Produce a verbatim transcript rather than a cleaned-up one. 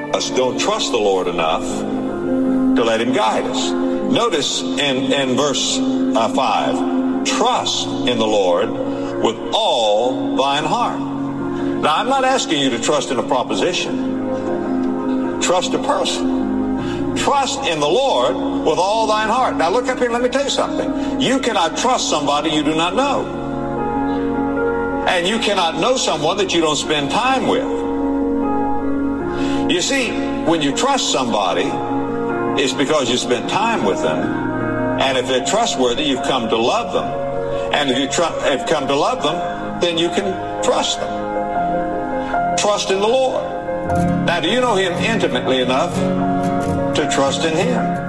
us don't trust the Lord enough to let him guide us. Notice in, in verse uh, five, trust in the Lord with all thine heart. Now, I'm not asking you to trust in a proposition. Trust a person. Trust in the Lord with all thine heart. Now, look up here and let me tell you something. You cannot trust somebody you do not know. And you cannot know someone that you don't spend time with. You see, when you trust somebody, it's because you spent time with them. And if they're trustworthy, you've come to love them. And if you tr- have come to love them, then you can trust them. Trust in the Lord. Now, do you know him intimately enough to trust in him?